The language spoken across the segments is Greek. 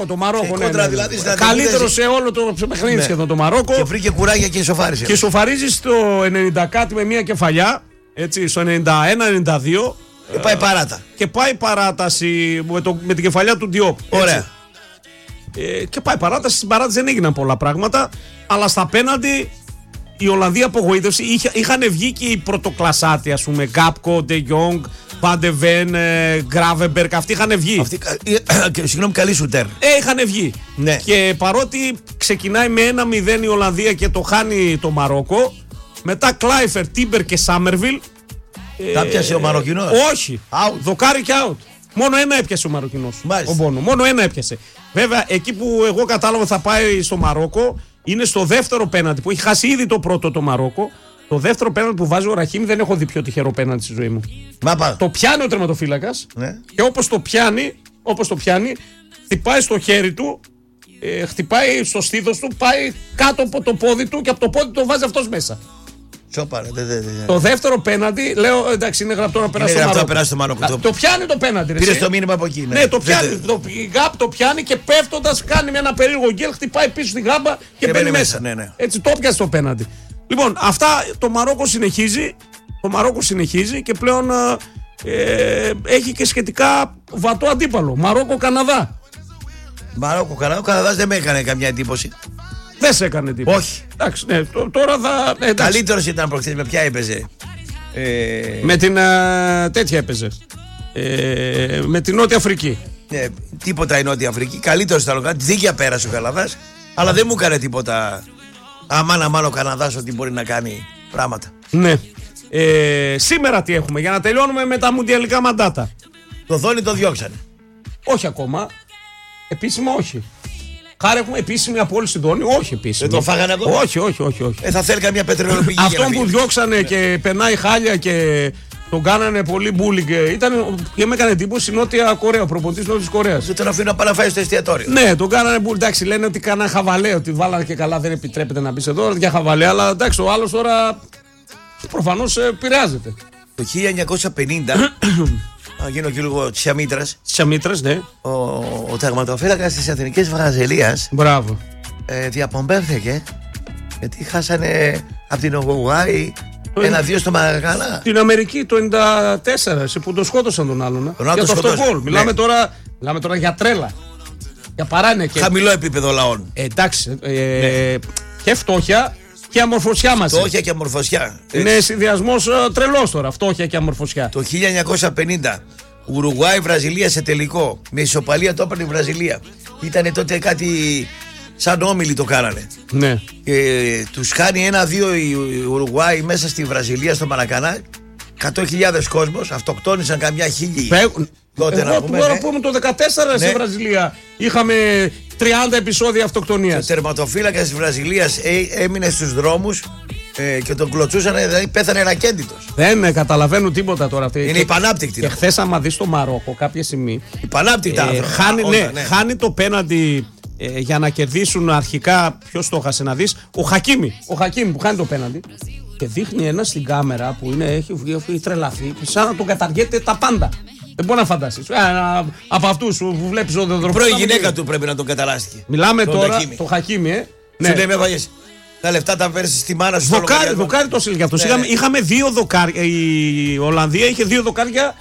Το Μαρόκο, ναι. Δηλαδή, καλύτερο σε όλο το παιχνίδι σχεδόν το Μαρόκο. Και βρήκε κουράγια και ισοφάρισε. Και ισοφαρίζει στο 90 κάτι με μια κεφαλιά. Έτσι, στο 91-92. Και πάει παράτα. Και πάει παράταση με την κεφαλιά του Διόπ. Ωραία. Και πάει παράταση. Στην παράταση δεν έγιναν πολλά πράγματα. Αλλά στα πέναντι η Ολλανδία απογοήτευσε. Είχαν βγει και οι πρωτοκλασσάτοι, ας πούμε. Γκάπκο, Ντε Γιόγκ, Παντεβέν, Γκράβεμπερκ. Αυτοί είχαν βγει. Συγγνώμη, καλή σουτέρ. Είχαν βγει. Ναι. Και παρότι ξεκινάει με 1-0 η Ολλανδία και το χάνει το Μαρόκο, μετά Κλάιφερ, Τίμπερ και Σάμερβιλ. Τα πιάσε ο Μαροκινός. Όχι. Out. Δοκάρι και out. Μόνο ένα έπιασε ο Μαροκινός. Ο Μπόνο. Μόνο ένα έπιασε. Βέβαια, εκεί που εγώ κατάλαβα θα πάει στο Μαρόκο είναι στο δεύτερο πέναντι που έχει χάσει ήδη το πρώτο το Μαρόκο. Το δεύτερο πέναντι που βάζει ο Ραχίμι δεν έχω δει πιο τυχερό πέναντι στη ζωή μου. Το πιάνει ο τερματοφύλακας και όπως το πιάνει, χτυπάει στο χέρι του, χτυπάει στο στήθος του, πάει κάτω από το πόδι του και από το πόδι το βάζει αυτός μέσα. Τσόπαρε, Το δεύτερο πέναντι, λέω εντάξει, είναι γραπτό να περάσει το Μαρόκο. Το πιάνει το πέναντι. Πήρε το μήνυμα από εκεί. Ναι, το πιάνει. Η Γκάπ το πιάνει και πέφτοντας κάνει με ένα περίεργο γκέλ, χτυπάει πίσω στη γάμπα και μπαίνει μέσα. Ναι. Έτσι το πιάσει το πέναντι. Λοιπόν, αυτά το Μαρόκο συνεχίζει και πλέον έχει και σχετικά βατό αντίπαλο. Μαρόκο-Καναδά. Μαρόκο-Καναδά. Ο Καναδάς δεν με έκανε καμιά εντύπωση. Δεν σε έκανε εντύπωση. Όχι. Εντάξει, ναι, τώρα θα. Καλύτερος ήταν προχθές. Με ποια έπαιζε? Με την τέτοια έπαιζε. Με την Νότια Αφρική. Τίποτα η Νότια Αφρική. Καλύτερος ήταν ο Καναδάς. Δίκαια πέρασε ο Καναδάς. Αλλά δεν μου έκανε τίποτα. Αμάν ο Καναδάς ότι μπορεί να κάνει πράγματα. Ναι. Σήμερα τι έχουμε για να τελειώνουμε με τα μουντιαλικά μαντάτα? Το Δόνι το διώξανε. Όχι ακόμα. Επίσημα όχι. Χάρη έχουμε επίσημη απόλυση Δόνι. Όχι επίσημη. Δεν το φάγανε ακόμα. Όχι. Θα θέλει καμιά πετρελαιοπηγή. Αυτό που διώξανε και περνάει χάλια και τον κάνανε πολύ μπούλινγκ. Και με έκανε εντύπωση η Νότια Κορέα, ο προπονητής Νότιας Κορέας. Δεν τον αφήνω να πάει να φάει στο εστιατόριο. Ναι, τον κάνανε μπούλινγκ. Εντάξει, λένε ότι κάνανε χαβαλέ, ότι βάλανε και καλά, δεν επιτρέπεται να μπει εδώ για χαβαλέ. Αλλά εντάξει, ο άλλος τώρα προφανώς επηρεάζεται. Το 1950. Να γίνω και λίγο Τσιαμίτρας, ναι. Ο τερματοφύλακας της Εθνικής Βραζιλίας. Μπράβο. Διαπομπεύθηκε γιατί χάσανε από την Ουρουγουάη 1-2 στο Μαρακάνα. Την Αμερική το 1994, που τον σκότωσαν τον άλλον. Για το αυτοκόλ. Μιλάμε τώρα για τρέλα. Για παράνοια. Χαμηλό επίπεδο λαών. Εντάξει. Και φτώχεια και αμορφωσιά μας. Φτώχεια και αμορφωσιά. Είναι συνδυασμός τρελός τώρα. Φτώχεια και αμορφωσιά. Το 1950 Ουρουγουάη-Βραζιλία σε τελικό. Με ισοπαλία το έπαιρνε η Βραζιλία. Ήτανε τότε κάτι σαν όμιλοι το κάνανε. Ναι. Τους χάνει 1-2 η Ουρουγουάη μέσα στη Βραζιλία στο Μαρακανά. 100.000 κόσμος, αυτοκτόνησαν καμιά χίλιοι. Τότε να πούμε, τώρα πούμε το 2014 στη Βραζιλία είχαμε 30 επεισόδια αυτοκτονίας. Ο τερματοφύλακας της Βραζιλίας έμεινε στους δρόμους και τον κλωτσούσαν, δηλαδή πέθανε ρακέντητος. Δεν καταλαβαίνουν τίποτα τώρα αυτοί. Είναι υπανάπτυκτοι. Και χθες άμα δεις το Μαρόκο κάποια στιγμή υπανάπτυκτα χάνει το πέναντι για να κερδίσουν αρχικά. Ποιος το έχασε να δεις? Ο Χακίμι που χάνει το πέναντι και δείχνει ένα στην κάμερα που έχει τρελαθεί, σαν να τον καταργέται τα πάντα. Δεν μπορεί να φανταστείς. Από αυτούς που βλέπεις ο Δεδροφός. Πρώην γυναίκα του πρέπει να τον καταλάστηκε. Μιλάμε τώρα το Χακίμι. Ναι, με βαγες. Τα λεφτά τα φέρεις στη μάνα σου. Δοκάρι το σύλλογο αυτός. Είχαμε 2 δοκάρια. Η Ολλανδία είχε 2 δοκάρια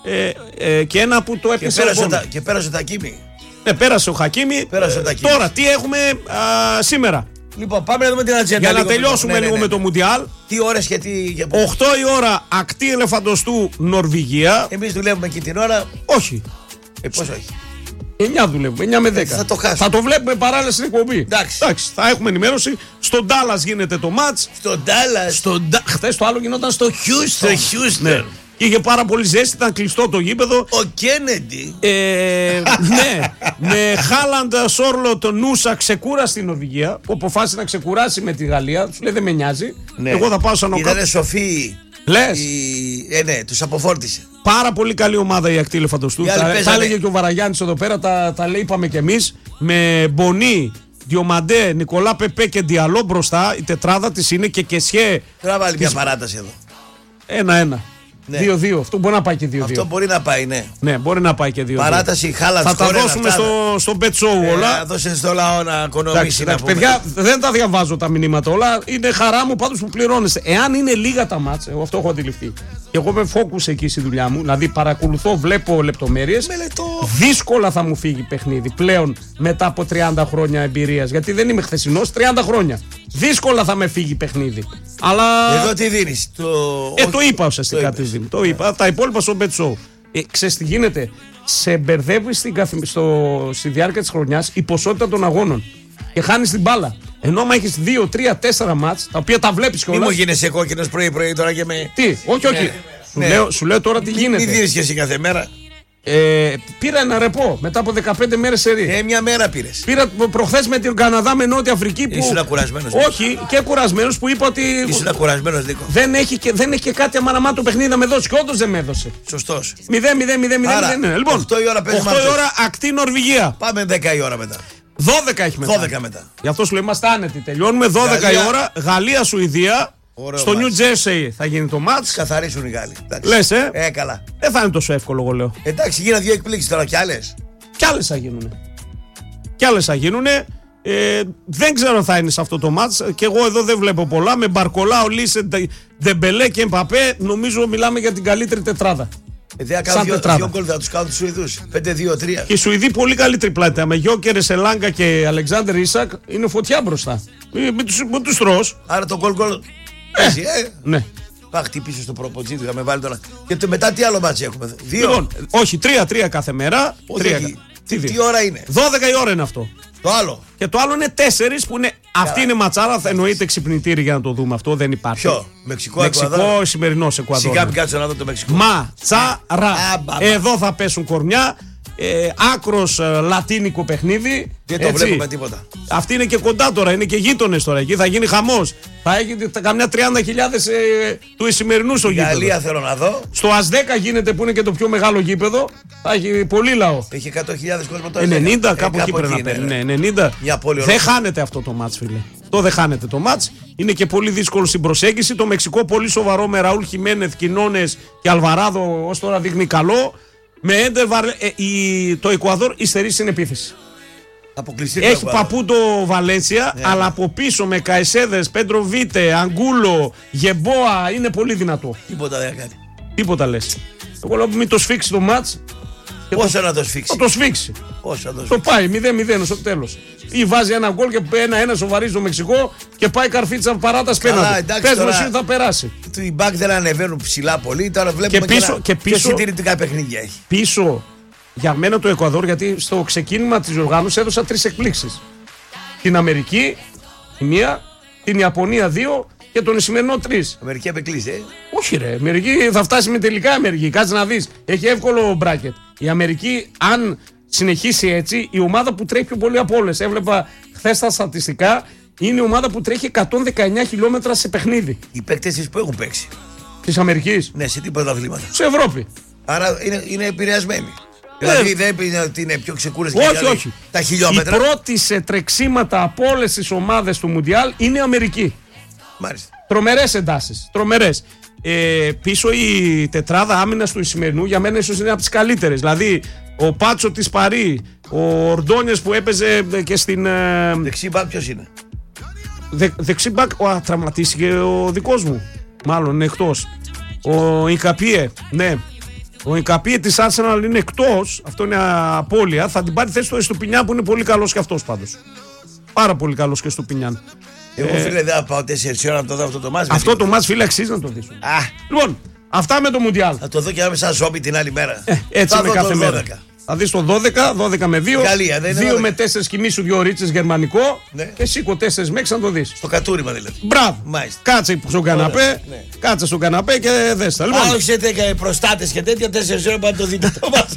και ένα που το έπιασε. Και πέρασε τα Χακίμι. Πέρασε ο Χακίμι. Τώρα τι έχουμε σήμερα? Λοιπόν, πάμε να δούμε την ατζέντα. Για να τελειώσουμε λίγο με το Μουντιάλ. Τι ώρες και τι. 8 η ώρα ακτή Ελεφαντοστού Νορβηγία. Εμείς δουλεύουμε εκεί την ώρα. Όχι. Πώς όχι? 9 δουλεύουμε, 9 με 10. Θα το βλέπουμε παράλληλα στην εκπομπή. Εντάξει, θα έχουμε ενημέρωση. Στον Ντάλλας γίνεται το μάτς. Στον Ντάλλας. Χθες το άλλο γινόταν στο Χιούστον. Ναι. Και είχε πάρα πολύ ζέστη, ήταν κλειστό το γήπεδο. Ο Κένεντι. Ναι, με Χάλαντ, Σόρλοτ, Νούσα ξεκούρασε στην Νορβηγία. Που αποφάσισε να ξεκουράσει με τη Γαλλία. Του λέει δεν με νοιάζει. Ναι. Εγώ θα πάω σαν ο Ήτανε σοφή. Λες. Ναι, τους αποφόρτισε. Πάρα πολύ καλή ομάδα η ακτή Ελεφαντοστού. Τα έλεγε και ο Βαραγιάννης εδώ πέρα, τα λέει, είπαμε κι εμείς. Με Μπονί, Διομαντέ, Νικολά Πεπέ και Διαλό μπροστά. Η τετράδα της είναι και Κεσιέ. Τώρα βάλει μια παράταση εδώ. 1-1. Ναι. 2-2. Αυτό μπορεί να πάει και 2-2. Αυτό μπορεί να πάει, ναι. Ναι, μπορεί να πάει και 2-2. Παράταση, Χάλαντ. Θα τα δώσουμε στο Bet Show όλα. Θα δώσετε στο λαό να οικονομήσει. Εντάξει, παιδιά, δεν τα διαβάζω τα μηνύματα όλα. Είναι χαρά μου πάντως που πληρώνεστε. Εάν είναι λίγα τα μάτς, εγώ αυτό έχω αντιληφθεί. Και εγώ με focus εκεί στη δουλειά μου. Δηλαδή παρακολουθώ, βλέπω λεπτομέρειες. Δύσκολα θα μου φύγει παιχνίδι πλέον μετά από 30 χρόνια εμπειρίας. Γιατί δεν είμαι χθεσινός, 30 χρόνια. Δύσκολα θα με φύγει παιχνίδι. Αλλά. Εδώ τι δίνεις. Το είπα ουσιαστικά τι δίνει. Το είπα. Τα υπόλοιπα στο Bet Show. Ξέρεις τι γίνεται. Σε μπερδεύει στη διάρκεια της χρονιάς η ποσότητα των αγώνων. Και χάνεις την μπάλα. Ενώ άμα έχεις 2, 3, 4 μάτς, τα οποία τα βλέπεις κιόλας. Μη μου γίνεσαι κόκκινος πρωί-πρωί τώρα και με. Τι, όχι. Σου λέω τώρα τι γίνεται. Μη δίνεις και εσύ κάθε μέρα. Πήρα ένα ρεπό μετά από 15 μέρες σερί. Μια μέρα πήρες. Πήρα προχθές με την Καναδά με Νότια Αφρική που. Ήσουν κουρασμένος. Όχι, και κουρασμένος που είπα ότι. Ήσουν κουρασμένος, Νίκο. Δεν έχει και κάτι αμαναμά το παιχνίδι να με δώσει. Και όντως δεν με έδωσε. Σωστός. 0-0-0-0. Λοιπόν, 8 η ώρα παίζουμε. 8 η ώρα ακτή Νορβηγία. Πάμε 10 η ώρα μετά. 12 έχει μετά. 12 μετά. Γι' αυτό σου λέω είμαστε άνετοι. Τελειώνουμε 12 η ώρα. Γαλλία-Σουηδία. Στο New Jersey θα γίνει το match. Καθαρίσουν οι Γάλλοι. Λες, καλά. Δεν θα είναι τόσο εύκολο, εγώ λέω. Εντάξει, γίνανε 2 εκπλήξεις τώρα κι άλλες. Κι άλλες θα γίνουνε. Δεν ξέρω αν θα είναι σε αυτό το match. Και εγώ εδώ δεν βλέπω πολλά. Με Μπαρκολά, Ολίσε, Ντεμπελέ και Εμπαπέ, νομίζω μιλάμε για την καλύτερη τετράδα. Δεν θα κάνουν 2 γκολ, θα τους κάνουν τους Σουηδούς. 5-2-3. Και οι Σουηδοί πολύ καλή τριπλάτα. Με Γιόκερ, Σελάγκα και Αλεξάνδρ Ίσακ είναι φωτιά μπροστά. Μην τους τρως. Άρα το γκολ. Ναι. Θα χτυπήσω στο προποτζί του, θα με βάλει τώρα. Και μετά τι άλλο μάτσι έχουμε. 2. Λοιπόν, όχι, 3-3 κάθε μέρα. Τι ώρα είναι. 12 η ώρα είναι αυτό. Το άλλο. Και το άλλο είναι 4 που είναι. Αυτή είναι ματσάρα, θα εννοείται ξυπνητήρι για να το δούμε αυτό, δεν υπάρχει. Ποιο, Μεξικό, σημερινό Εκουαδόρ. Σιγά μην κάτσε να δω το Μεξικό. Ματσάρα. Εδώ θα πέσουν κορμιά. Άκρος λατίνικο παιχνίδι. Δεν το βλέπουμε τίποτα. Αυτή είναι και κοντά τώρα, είναι και γείτονες τώρα. Εκεί θα γίνει χαμός. Θα έχει καμιά 30.000 του Ισημερινού στο γήπεδο. Γαλλία θέλω να δω. Στο ΑΣ10 γίνεται που είναι και το πιο μεγάλο γήπεδο. Θα έχει πολύ λαό. Έχει 100.000 κόσμο τώρα. 90 κάπου εκεί πρέπει να παίρνει. Ναι, 90. Δεν χάνεται αυτό το μάτς, φίλε. Το δεν χάνεται το μάτς. Είναι και πολύ δύσκολο στην προσέγγιση. Το Μεξικό πολύ σοβαρό με Ραούλ Χιμένεθ, Κινόνες και Αλβαράδο ως τώρα δείχνει καλό. Με Έντερ το Εκουαδόρ υστερεί στην επίθεση. Έχει παππού το Βαλένσια, αλλά από πίσω με Καϊσέδες, Πέντρο Βίτε, Αγκούλο, Γεμπόα είναι πολύ δυνατό. Τίποτα δεν κάνει. Τίποτα λες. Εγώ λέω μην το σφίξει το μάτς. Πόσο να το σφίξει. Θα το σφίξει. Το πάει 0-0 στο τέλος. Ή βάζει ένα γκολ και ένα σοβαρίζει το Μεξικό και πάει καρφίτσα παράταση πέναντι. Πες μου εσύ θα περάσει. Οι μπακ δεν ανεβαίνουν ψηλά πολύ. Τώρα βλέπουμε και πίσω συντηρητικά παιχνίδια έχει. Πίσω για μένα το Εκουαδόρ, γιατί στο ξεκίνημα της οργάνωσης έδωσα 3 εκπλήξεις. Την Αμερική, η μία, την Ιαπωνία 2 και τον Ισημερινό 3. Αμερική απεκλείσει, Όχι ρε, η Αμερική θα φτάσει με τελικά Αμερική. Κάτσε να δεις. Έχει εύκολο μπράκετ. Η Αμερική, αν συνεχίσει έτσι, η ομάδα που τρέχει πιο πολύ από όλες. Έβλεπα χθες τα στατιστικά, είναι η ομάδα που τρέχει 119 χιλιόμετρα σε παιχνίδι. Οι παίκτες που έχουν παίξει. Της Αμερικής. Ναι, σε τίποτα αθλήματα. Σε Ευρώπη. Άρα είναι επηρεασμένοι. Δηλαδή δεν είναι ότι είναι πιο ξεκούρες και όχι. Τα χιλιόμετρα. Η πρώτη σε τρεξίματα από όλες τις ομάδες του Μουντιάλ είναι η Αμερική. Μάλιστα. Τρομερές εντάσεις. Τρομερές. Πίσω η τετράδα άμυνας του Ισημερινού για μένα ίσως είναι από τις καλύτερες. Δηλαδή ο Πάτσο της Παρί, ο Ορντόνιες που έπαιζε και στην. Δεξί μπακ ποιος είναι. Δεξί μπακ, τραυματίστηκε ο δικός μου. Μάλλον είναι εκτός. Ο Ικαπίε, ναι. Ο Ικαπίε της Arsenal είναι εκτός. Αυτό είναι απώλεια. Θα την πάρει θέση του Εστουπινιάν που είναι πολύ καλός και αυτός πάντως. Πάρα πολύ καλός και Εστουπινιάν. Εγώ φίλε δεν θα πάω 4 ώρα να το δω αυτό το μάτς. Αυτό το μάτς φίλε αξίζει να το δεις. Λοιπόν, αυτά με το Μουντιάλ. Θα το δω και να είμαι σαν ζόμπι την άλλη μέρα. Έτσι με κάθε μέρα. Θα δεις το 12 με 2. Γαλλία, 2 με 4 κοιμήσου 2 ρίτσες γερμανικό. Ναι. Και σήκω 4 μέξ να το δεις. Στο κατούριμα δηλαδή. Μπράβο. Μάλιστα. Κάτσε στον καναπέ. Ναι. Κάτσε στον καναπέ και δες τα. Λοιπόν. Αν έχετε προστάτες και τέτοια 4 ώρες να το δείτε το μάτς.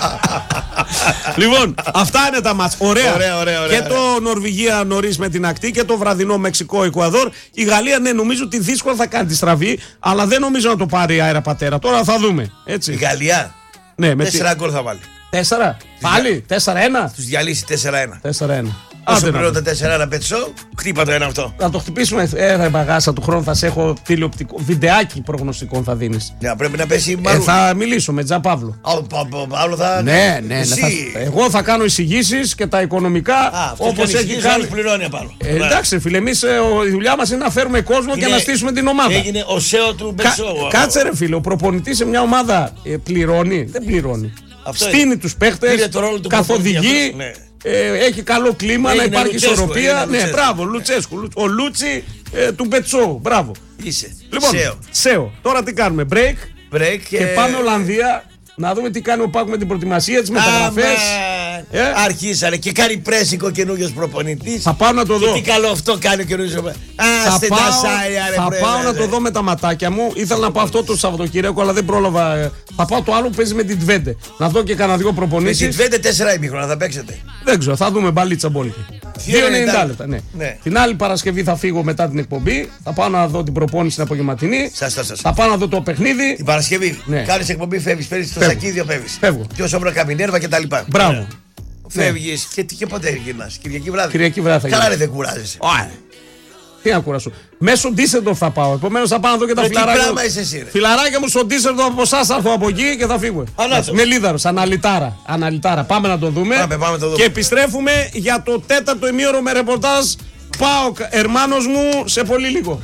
Λοιπόν, αυτά είναι τα μάτς. Ωραία. Και το Νορβηγία νωρίς με την ακτή και το βραδινό Μεξικό Εκουαδόρ. Η Γαλλία, ναι, νομίζω ότι δύσκολα θα κάνει τη στραβή, αλλά δεν νομίζω να το πάρει αέρα πατέρα. Τώρα θα δούμε. Έτσι. Η Γαλλία. Ναι, 4 γκολ θα βάλει. 4. Πάλι 4-1. Τους διαλύσει 4-1. 4-1. Όσο πληρώνω τα 4-1 πετσό, χτύπα το ένα αυτό. Θα το χτυπήσουμε. Ρε μπαγάσα του χρόνου θα σε έχω τηλεοπτικό. Βιντεάκι προγνωστικών θα δίνεις. Ναι, πρέπει να πέσει μάλλον. Θα μιλήσω με Τζα Παύλο. Παύλο θα. Ναι. Εγώ θα κάνω εισηγήσεις και τα οικονομικά όπως έχει κάνει. Πληρώνει απάνω. Εντάξει, φίλε, εμείς η δουλειά μας είναι να φέρουμε κόσμο και να στήσουμε την ομάδα. Έγινε ο ΣΕΟ του Μπετσό. Κάτσε, ρε φίλε, ο προπονητής σε μια ομάδα πληρώνει. Δεν πληρώνει. Στείνει τους παίχτες, καθοδηγεί. Έχει καλό κλίμα, να υπάρχει ισορροπία. Ναι, μπράβο, Λουτσέσκου. Ο Λούτσι του Μπετσό. Μπράβο. Είσαι. Λοιπόν, ΣΕΟ. Τώρα τι κάνουμε, break και πάμε Ολλανδία να δούμε τι κάνει ο Πάκου με την προετοιμασία, τις μεταγραφές. Αρχίσανε και κάνει πρέσικο καινούριος προπονητής. Θα πάω να το δω. Και τι καλό αυτό κάνει ο καινούριος προπονητής. Θα πάω να το δω με τα ματάκια μου. Ήθελα να πάω αυτό το Σαββατοκύριακο, αλλά δεν πρόλαβα. Θα πάω το άλλο που παίζει με την Τβέντε. Να δω και κανένα 2 προπονήσεις. Με την Τβέντε 4 ημίχρονα θα παίξετε. Δεν ξέρω, θα δούμε μπαλίτσα μπόλικη. 2,90 λεπτά. Ναι. Την άλλη Παρασκευή θα φύγω μετά την εκπομπή. Θα πάω να δω την προπόνηση την απογευματινή. Θα πάω να δω το παιχνίδι. Την Παρασκευή. Κάνεις εκπομπή, φεύγεις. Παίρνεις το σακίδιο, φεύγεις. Και όσο βρω καμινέρβα και τα λοιπά. Μπράβο. Φεύγεις και πότε γυρνάς? Κυριακή βράδυ. Καλά, ρε, δεν κουράζεσαι. Τι να κουράσω. Μέσω Ντίσσελντορφ θα πάω. Επομένως θα πάω να δω και τα φιλαράκια. Τι πράγμα είσαι εσύ, ρε? Φιλαράκια μου στο Ντίσσελντορφ, από εσάς θα έρθω από εκεί και θα φύγω. Με Λίδαρος, αναλυτάρα. Πάμε να το δούμε. Πάμε το δούμε. Και επιστρέφουμε για το 4ο ημίωρο με ρεπορτάζ ΠΑΟΚ Ερμάνος μου σε πολύ λίγο.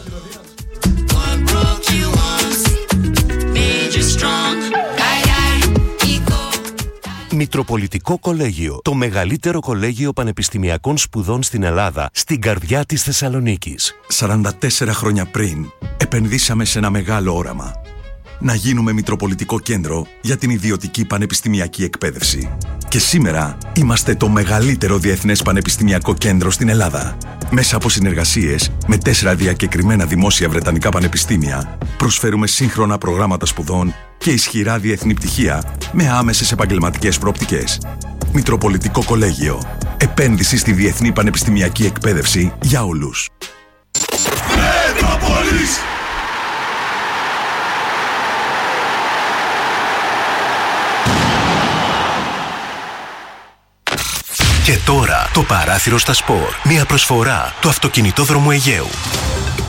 Μητροπολιτικό Κολέγιο, το μεγαλύτερο κολέγιο πανεπιστημιακών σπουδών στην Ελλάδα, στην καρδιά της Θεσσαλονίκης. 44 χρόνια πριν, επενδύσαμε σε ένα μεγάλο όραμα. Να γίνουμε Μητροπολιτικό Κέντρο για την ιδιωτική πανεπιστημιακή εκπαίδευση. Και σήμερα είμαστε το μεγαλύτερο διεθνές πανεπιστημιακό κέντρο στην Ελλάδα. Μέσα από συνεργασίες με 4 διακεκριμένα δημόσια βρετανικά πανεπιστήμια, προσφέρουμε σύγχρονα προγράμματα σπουδών και ισχυρά διεθνή πτυχία με άμεσες επαγγελματικές προοπτικές. Μητροπολιτικό Κολέγιο. Επένδυση στη διεθνή πανεπιστημιακή εκπαίδευση για όλους. Και τώρα το παράθυρο στα σπορ. Μια προσφορά του Αυτοκινητόδρομου Αιγαίου.